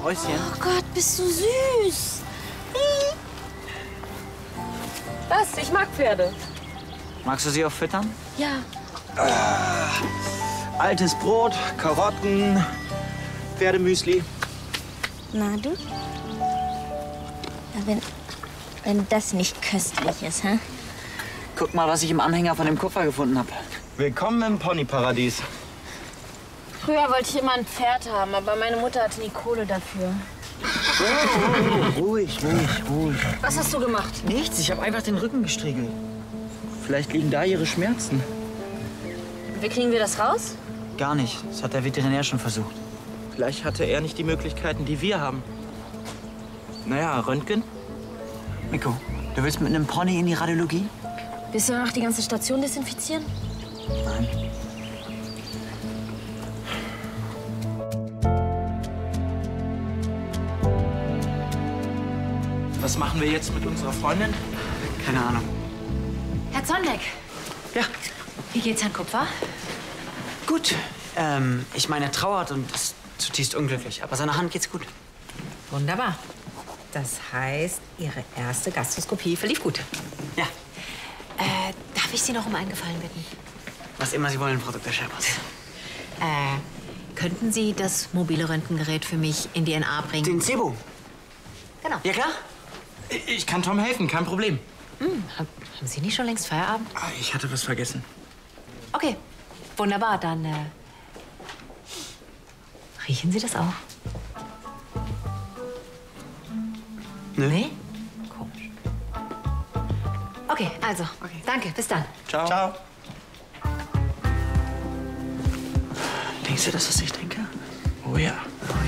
Häuschen. Oh Gott, bist du süß. Was? Ich mag Pferde. Magst du sie auch füttern? Ja. Altes Brot, Karotten, Pferdemüsli. Na, du? Ja, wenn das nicht köstlich ist, hä? Guck mal, was ich im Anhänger von dem Koffer gefunden habe. Willkommen im Ponyparadies. Früher wollte ich immer ein Pferd haben, aber meine Mutter hatte nie Kohle dafür. Ruhig. Was hast du gemacht? Nichts, ich habe einfach den Rücken gestriegelt. Vielleicht liegen da Ihre Schmerzen. Wie kriegen wir das raus? Gar nicht. Das hat der Veterinär schon versucht. Vielleicht hatte er nicht die Möglichkeiten, die wir haben. Naja, Röntgen? Miko, du willst mit einem Pony in die Radiologie? Willst du danach die ganze Station desinfizieren? Nein. Was machen wir jetzt mit unserer Freundin? Keine Ahnung. Herr Zondeck. Ja, Wie geht's Herrn Kupfer? gut. Ich meine, er trauert und ist zutiefst unglücklich. Aber seiner Hand geht's gut. Wunderbar. Das heißt, Ihre erste Gastroskopie verlief gut. Ja, Darf ich Sie noch um einen Gefallen bitten? was immer Sie wollen, Frau Dr. Scherbers. Könnten Sie das mobile Röntgengerät für mich in die NA bringen? Den Sebo. Genau. Ja, klar. Ich kann Tom helfen, kein Problem. Haben Sie nicht schon längst Feierabend? Ah, ich hatte was vergessen. Okay, wunderbar. Dann riechen Sie das auch? Nö. Nee? Komisch. Okay, also, danke, bis dann. Ciao. Ciao. Denkst du, das, was ich denke? Oh ja. Oh